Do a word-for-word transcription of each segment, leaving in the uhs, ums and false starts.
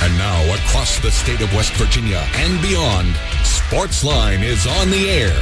And now, across the state of West Virginia and beyond, Sportsline is on the air.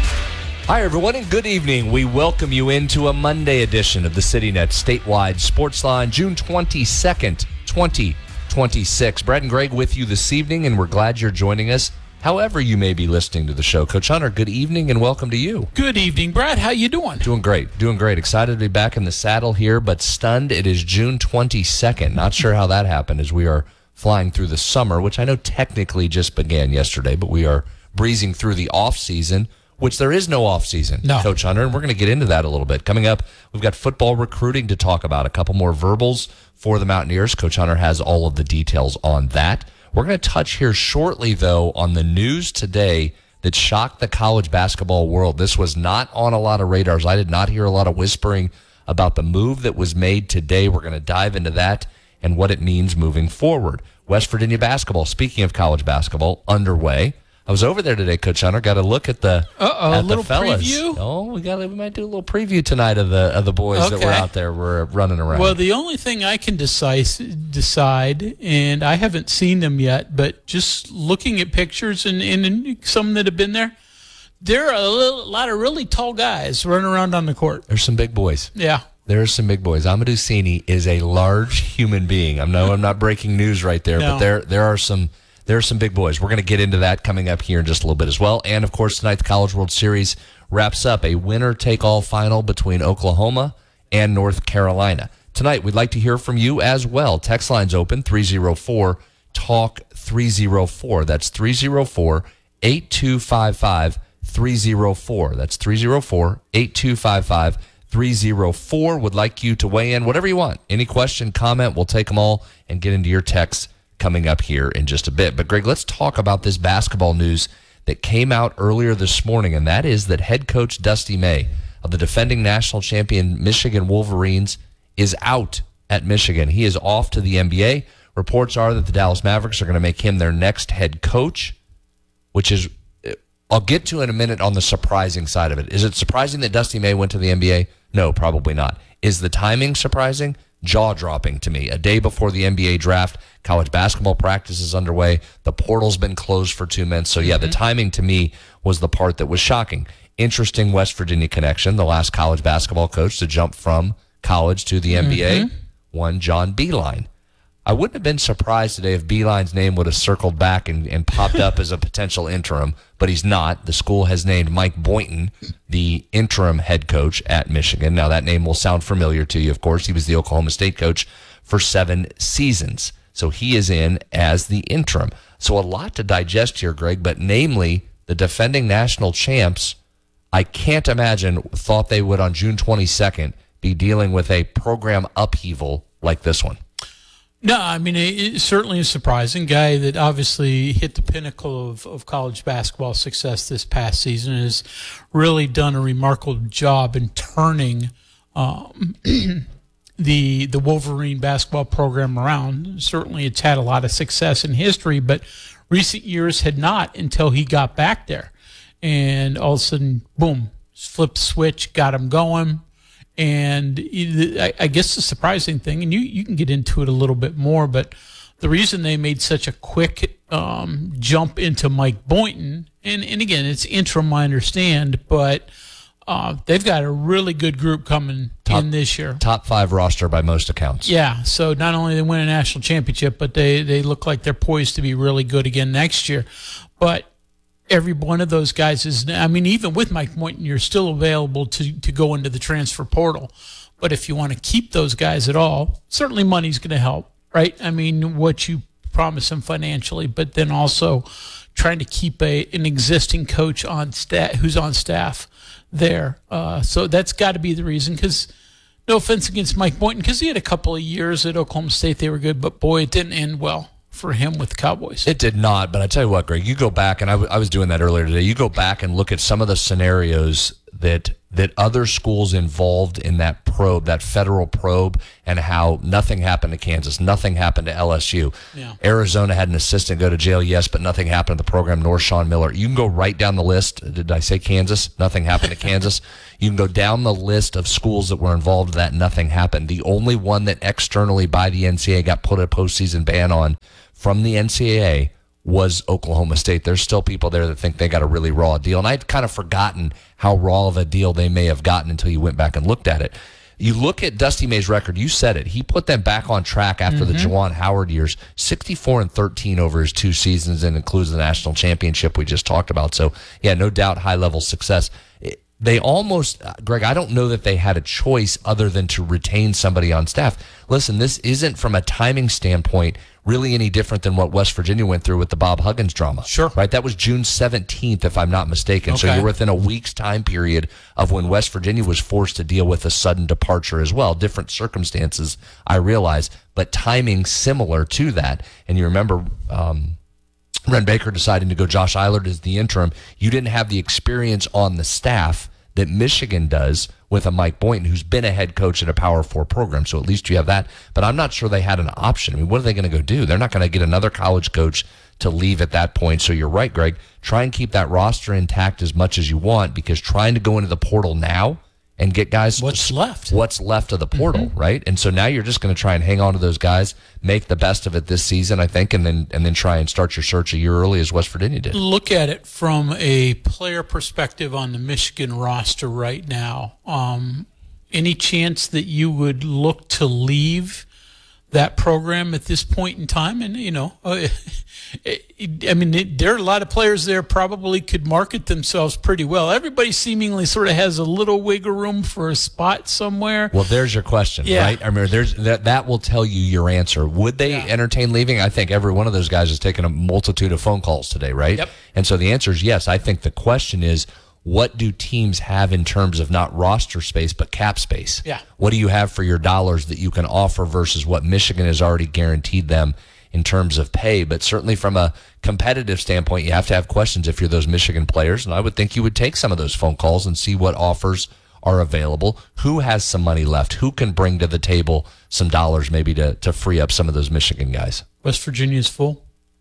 Hi, everyone, and good evening. We welcome you into a Monday edition of the CityNet Statewide Sportsline, June twenty-second, twenty twenty-six. Brad and Greg with you this evening, and we're glad you're joining us. However you may be listening to the show. Coach Hunter, good evening and welcome to you. Good evening, Brad. How you doing? Doing great. Doing great. Excited to be back in the saddle here, but stunned it is June twenty-second. Not sure how that happened as we are flying through the summer, which I know technically just began yesterday, but we are breezing through the off-season, which there is no off-season, no. Coach Hunter, and we're going to get into that a little bit. Coming up, we've got football recruiting to talk about, a couple more verbals for the Mountaineers. Coach Hunter has all of the details on that. We're going to touch here shortly, though, on the news today that shocked the college basketball world. This was not on a lot of radars. I did not hear a lot of whispering about the move that was made today. We're going to dive into that and what it means moving forward. West Virginia basketball, speaking of college basketball, underway. I was over there today, Coach Hunter. Got to look at the Uh-oh, at a little the fellas. preview? Oh, we got we might do a little preview tonight of the of the boys Okay. that were out there were running around. Well, the only thing I can decide, decide, and I haven't seen them yet, but just looking at pictures and, and some that have been there, there are a, little, a lot of really tall guys running around on the court. There's some big boys. Yeah. There's some big boys. Amadou Sini is a large human being. I know I'm not breaking news right there, No. but there there are some there are some big boys. We're going to get into that coming up here in just a little bit as well. And, of course, tonight the College World Series wraps up a winner-take-all final between Oklahoma and North Carolina. Tonight, we'd like to hear from you as well. Text line's open, three oh four, talk three oh four. That's three oh four, eight two five five, three oh four. That's three oh four, eight two five five, three oh four. Would like you to weigh in, whatever you want. Any question, comment, we'll take them all and get into your texts coming up here in just a bit. But, Greg, let's talk about this basketball news that came out earlier this morning, and that is that head coach Dusty May of the defending national champion Michigan Wolverines is out at Michigan. He is off to the N B A. Reports are that the Dallas Mavericks are going to make him their next head coach, which is, I'll get to in a minute on the surprising side of it. Is it surprising that Dusty May went to the N B A? No, probably not. Is the timing surprising? Jaw-dropping to me. A day before the N B A draft, college basketball practice is underway. The portal's been closed for two months. So, yeah, mm-hmm. the timing to me was the part that was shocking. Interesting West Virginia connection. The last college basketball coach to jump from college to the N B A, mm-hmm. one John Beilein. I wouldn't have been surprised today if Beilein's name would have circled back and, and popped up as a potential interim, but he's not. The school has named Mike Boynton the interim head coach at Michigan. Now, that name will sound familiar to you, of course. He was the Oklahoma State coach for seven seasons. So he is in as the interim. So a lot to digest here, Greg, but namely the defending national champs, I can't imagine, thought they would on June twenty-second be dealing with a program upheaval like this one. No, I mean, it, it certainly is surprising. Guy that obviously hit the pinnacle of, of college basketball success this past season has really done a remarkable job in turning um, the the Wolverine basketball program around. Certainly it's had a lot of success in history, but recent years had not until he got back there. And all of a sudden, boom, flip switch, got him going. And I guess the surprising thing, and you, you can get into it a little bit more, but the reason they made such a quick um, jump into Mike Boynton, and, and again, it's interim, I understand, but uh, they've got a really good group coming top, in this year. Top five roster by most accounts. Yeah, so not only they win a national championship, but they, they look like they're poised to be really good again next year. But every one of those guys is, I mean, even with Mike Boynton, you're still available to, to go into the transfer portal. But if you want to keep those guys at all, certainly money's going to help, right? I mean, what you promise them financially, but then also trying to keep a an existing coach on staff who's on staff there. Uh, so that's got to be the reason, because no offense against Mike Boynton, because he had a couple of years at Oklahoma State, they were good, but boy, it didn't end well for him with the Cowboys. It did not, but I tell you what, Greg, you go back, and I, w- I was doing that earlier today, you go back and look at some of the scenarios that that other schools involved in that probe, that federal probe, and how nothing happened to Kansas, nothing happened to L S U. Yeah. Arizona had an assistant go to jail, yes, but nothing happened to the program, nor Sean Miller. You can go right down the list. Did I say Kansas? Nothing happened to Kansas. You can go down the list of schools that were involved in that nothing happened. The only one that externally by the N C double A got put a postseason ban on from the N C double A was Oklahoma State. There's still people there that think they got a really raw deal. And I'd kind of forgotten how raw of a deal they may have gotten until you went back and looked at it. You look at Dusty May's record, you said it. He put them back on track after mm-hmm. the Juwan Howard years, sixty-four and thirteen over his two seasons, and includes the national championship we just talked about. So, yeah, no doubt high-level success. It, They almost, Greg, I don't know that they had a choice other than to retain somebody on staff. Listen, this isn't from a timing standpoint really any different than what West Virginia went through with the Bob Huggins drama. Sure. Right? That was June seventeenth, if I'm not mistaken. Okay. So you're within a week's time period of when West Virginia was forced to deal with a sudden departure as well. Different circumstances, I realize, but timing similar to that. And you remember um, Ren Baker deciding to go Josh Eilert as the interim. You didn't have the experience on the staff that Michigan does with a Mike Boynton, who's been a head coach at a Power Four program. So at least you have that. But I'm not sure they had an option. I mean, what are they going to go do? They're not going to get another college coach to leave at that point. So you're right, Greg. Try and keep that roster intact as much as you want, because trying to go into the portal now and get guys what's left what's left of the portal, mm-hmm. right? And so now you're just going to try and hang on to those guys, make the best of it this season, I think, and then and then try and start your search a year early as West Virginia did. Look at it from a player perspective on the Michigan roster right now. Um, any chance that you would look to leave that program at this point in time? And, you know, uh, I mean, it, there are a lot of players there probably could market themselves pretty well. Everybody seemingly sort of has a little wiggle room for a spot somewhere. Well, there's your question, yeah. right? I mean, there's that, that will tell you your answer. Would they yeah. entertain leaving? I think every one of those guys has taken a multitude of phone calls today, right? Yep. And so the answer is yes. I think the question is, what do teams have in terms of not roster space, but cap space? Yeah. What do you have for your dollars that you can offer versus what Michigan has already guaranteed them in terms of pay? But certainly from a competitive standpoint, you have to have questions if you're those Michigan players. And I would think you would take some of those phone calls and see what offers are available. Who has some money left? Who can bring to the table some dollars maybe to, to free up some of those Michigan guys? West Virginia's full.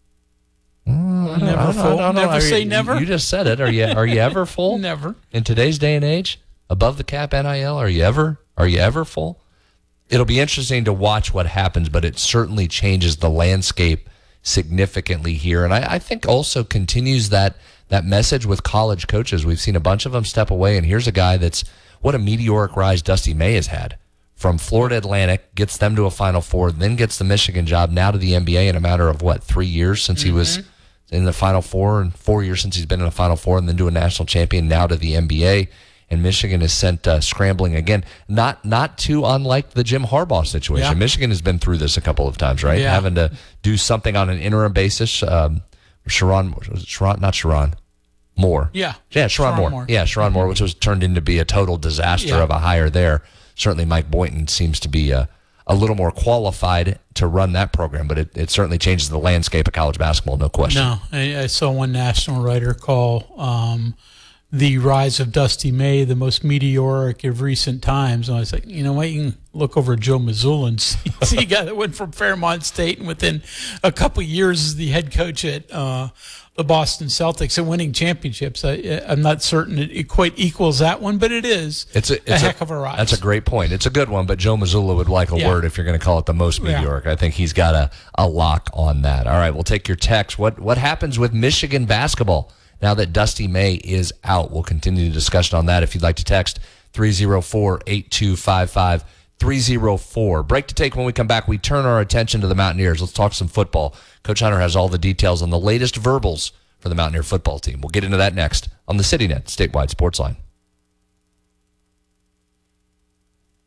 Mm, never I don't, full. I don't never know. say you, never. You just said it. Are you are you ever full? Never. In today's day and age, above the cap N I L, are you ever are you ever full? It'll be interesting to watch what happens, but it certainly changes the landscape significantly here. And I, I think also continues that that message with college coaches. We've seen a bunch of them step away, and here's a guy that's what a meteoric rise Dusty May has had. From Florida Atlantic, gets them to a Final Four, then gets the Michigan job, now to the N B A in a matter of, what, three years since mm-hmm. he was in the Final Four, and four years since he's been in the Final Four, and then to a national champion, now to the N B A. And Michigan is sent uh, scrambling again. Not not too unlike the Jim Harbaugh situation. Yeah. Michigan has been through this a couple of times, right? Yeah. Having to do something on an interim basis. Um, Sharon, Sharon, not Sharon, Moore. Yeah. Yeah, Sharon, Sharon Moore. Moore. Yeah, Sharon mm-hmm. Moore, which was turned into be a total disaster yeah. of a hire there. Certainly Mike Boynton seems to be a, a little more qualified to run that program, but it, it certainly changes the landscape of college basketball, no question. No, I, I saw one national writer call um, the rise of Dusty May the most meteoric of recent times. And I was like, you know what, you can look over Joe Mazzulla and see, see a guy that went from Fairmont State and within a couple of years is the head coach at uh, the Boston Celtics and winning championships. I, I'm not certain it, it quite equals that one, but it is it's a, it's a heck a, of a rise. That's a great point. It's a good one, but Joe Mazzulla would like a yeah. word if you're going to call it the most meteoric. Yeah. I think he's got a, a lock on that. All right, we'll take your text. What what happens with Michigan basketball now that Dusty May is out? We'll continue the discussion on that. If you'd like to text three oh four, eight two five five, three oh four. Break to take. When we come back, we turn our attention to the Mountaineers. Let's talk some football. Coach Hunter has all the details on the latest verbals for the Mountaineer football team. We'll get into that next on the CityNet Statewide Sports Line.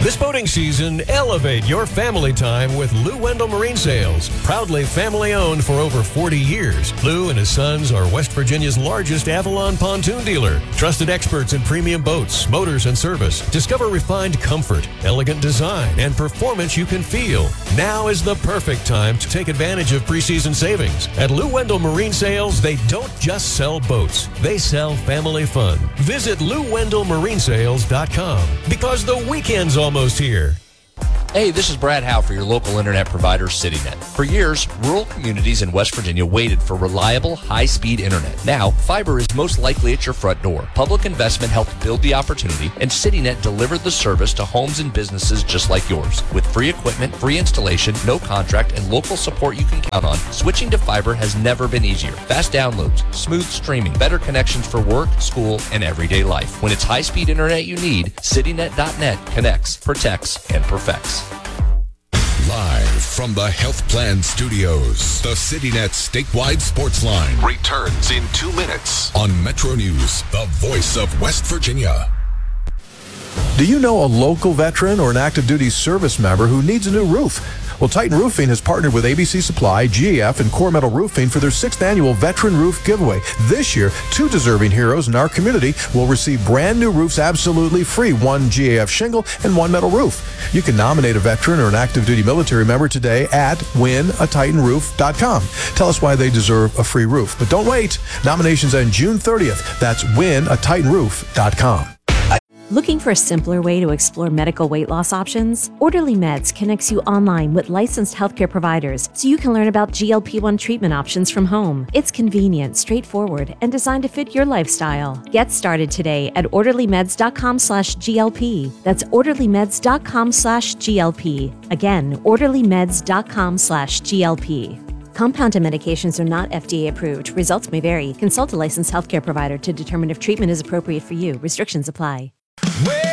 This boating season, elevate your family time with Lou Wendell Marine Sales. Proudly family-owned for over forty years, Lou and his sons are West Virginia's largest Avalon pontoon dealer. Trusted experts in premium boats, motors, and service. Discover refined comfort, elegant design, and performance you can feel. Now is the perfect time to take advantage of preseason savings. At Lou Wendell Marine Sales, they don't just sell boats. They sell family fun. Visit Lou Wendell Marine Sales dot com because the weekend's almost here. Hey, this is Brad Howe for your local internet provider, CityNet. For years, rural communities in West Virginia waited for reliable, high-speed internet. Now, fiber is most likely at your front door. Public investment helped build the opportunity, and CityNet delivered the service to homes and businesses just like yours. With free equipment, free installation, no contract, and local support you can count on, switching to fiber has never been easier. Fast downloads, smooth streaming, better connections for work, school, and everyday life. When it's high-speed internet you need, CityNet dot net connects, protects, and perfects. Live from the Health Plan Studios, the CityNet statewide sports line returns in two minutes on Metro News, the voice of West Virginia. Do you know a local veteran or an active duty service member who needs a new roof? Well, Titan Roofing has partnered with A B C Supply, G A F, and Core Metal Roofing for their sixth annual Veteran Roof Giveaway. This year, two deserving heroes in our community will receive brand new roofs absolutely free, one G A F shingle and one metal roof. You can nominate a veteran or an active duty military member today at win a titan roof dot com. Tell us why they deserve a free roof. But don't wait. Nominations end June thirtieth. That's win a titan roof dot com. Looking for a simpler way to explore medical weight loss options? Orderly Meds connects you online with licensed healthcare providers so you can learn about G L P one treatment options from home. It's convenient, straightforward, and designed to fit your lifestyle. Get started today at orderly meds dot com slash G L P. That's orderly meds dot com slash G L P. Again, orderly meds dot com slash G L P. Compounded medications are not F D A approved. Results may vary. Consult a licensed healthcare provider to determine if treatment is appropriate for you. Restrictions apply. Way